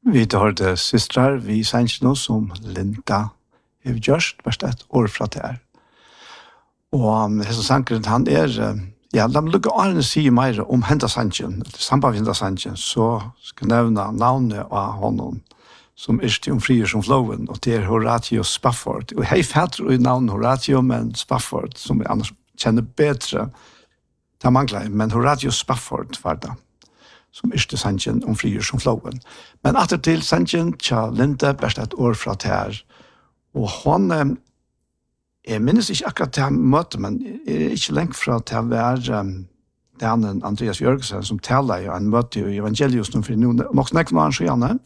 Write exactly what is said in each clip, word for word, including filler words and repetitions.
Vi tar det systrar, vi sender noe som Linda har gjort, bare et år fra det her. Og hese sankeren, han er, ja, la meg lukke årene si mer om hendasangen, samband med hendasangen, så skal jeg nevne navnet av honom, som er til frier som flowen, og det er Horatio Spafford. Og jeg fatter i navnet Horatio, men Spafford, som jeg annars kjenner bedre, det mangler jeg, men Horatio Spafford var det, som er til sangen om frier som flowen. Men atter til sangen, tja Linda, bare et år fra det her, og hun, jeg minnes ikke akkurat til møte, men jeg er ikke lengt fra til å være um, det er Andreas Jørgensen som taler jo, han møtte jo evangelius nå for noen, nok snakker noen skjønne,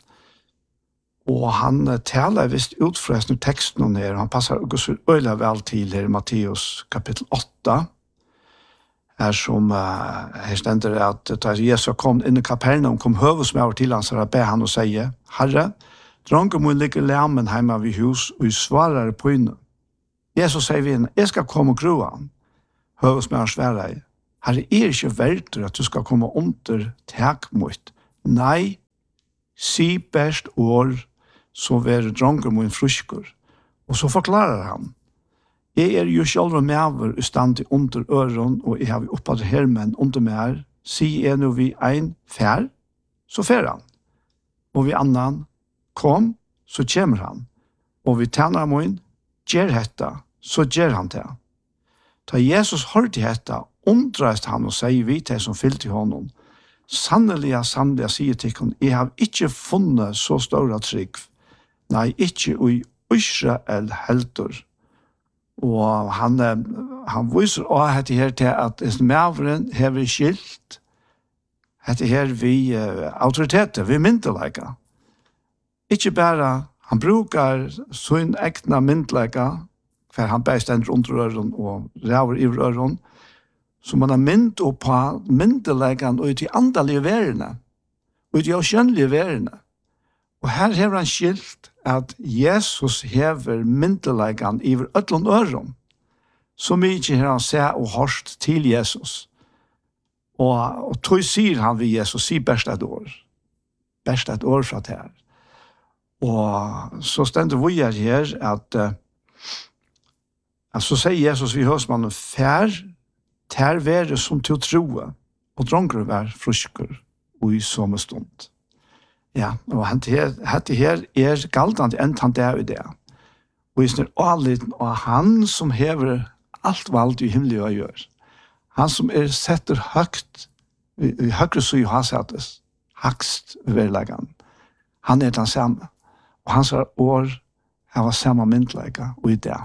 og han uh, taler visst ut fra sånne teksten her, han passer også øyelig vel til her i Matteus kapittel åtta, her som uh, her stender at da Jesus kom inn i Kapernaum, kom høvesmøver til han, så da ber han og sier, Herre, dronker må ligge lemmen hjemme ved hus, og jeg svarer på henne. Jesus sier vi henne, jeg skal komme og grua han. Høvesmøver sværer, Herre, er ikke verdt at du skal komme under tak mot. Nei, si best år, så være dronker må en frusker. Og så forklarer han, jeg er jo selv med i stand til under øren, og jeg har opphatt hermen under meg, si er nå vi en fær, så fær han. Og vi annan, kom, så kommer han. Og vi tjener moen, gjør hetta, så gjør han det. Da Jesus hørte hetta, undreist han og sier vi til som fyllte honom, sannelig, sannelig, sier til henne, jeg har ikke funnet så store trygg, nei, ikke i Israel helter. Og han, han viser også dette her til at medveren har vi skilt, dette her vi uh, autoriteter, vi myndelager. Ikke bare, han bruker sin egna myndelager, for han bare stender under øren og ræver i øren, så man har mynd opp på myndelegene og ut i andalige verene, og ut i avskjønnelige verene. Og her har han skilt at Jesus hever myndelegene i ødlån øren, så mye har han sett og hørt til Jesus. Og, og tog sier han ved Jesus, sier best et år. Best et år fra det her. Og så stender vi her at, uh, at så sier Jesus ved høsmannen, fær, ter være som til å troe, og dronker være frusker, og i samme stund. Ja, og dette her, her er galtende enn han det i det. Og i snart alliten, og han som hever alt valgt i himmelig å gjøre, han som er setter høgt, i høyre så jo har settes, hakst verleggen, han er den samme. Og hans år har samme myndlegge, og i det.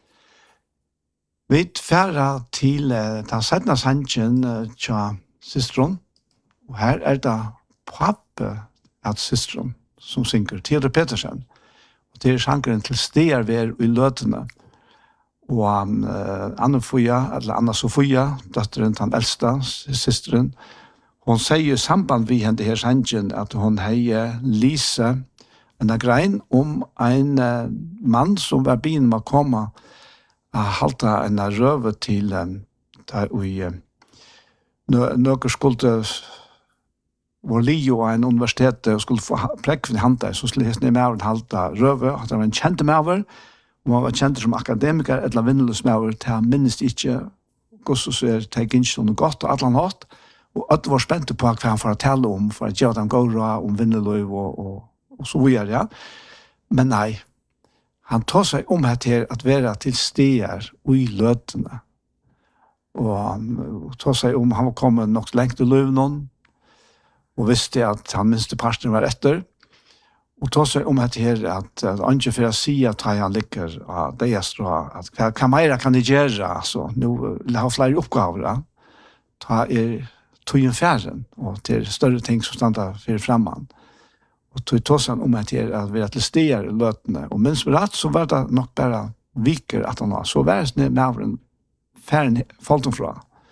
Vi færre til uh, den settende sangen uh, til systeren, og her er det pappe at systeren som synger, Theodor Petersen. Og det er sangeren til steder ved i løtene. Og um, uh, Anna Foya, eller Anna Sofia, datteren til den eldste, systeren, hun sier i samband med henne her sangen at hun heier Lise en grein om en uh, mann som var byen med å komme og halte en røve til um, der vi uh, noen skulle var Lio og en universitet og skulle få prekk for hante, så skulle jeg med og halte røve, at det var en kjente med over, og man var kjent som akademiker, eller vinneløs med over, til han minnes ikke hvordan så er det ikke noe godt og alt han hatt, og at var spent på hva han får tale om, for at gjøre dem går om vinneløv og, og, og så videre, ja. Men nei, han tar seg om her til at være til steder og i løtene, og han tar seg om, han var kommet nok lengt til løvnån, og visste at han minste parten var etter, og tog seg om etter her at han ikke for å si at han ligger av det jeg står, at hva, hva mer kan jeg gjøre, altså, nå vil jeg ha flere oppgaver, ja. Ta er tog færen, og til større ting som stander for fremman. Og tog tog seg om etter her at vi er til steder i løtene, og minst med rett så var det nok bare viker at han var, så var det med en færen falt fra.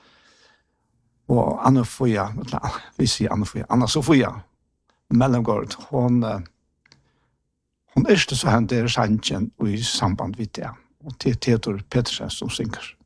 Og Anna Foya, vi sier Anna Foya, Anna Sofia, mellomgård, hun, hun er ikke så hendt det sannsjen i samband med det, og til Theodor Petersen som synger.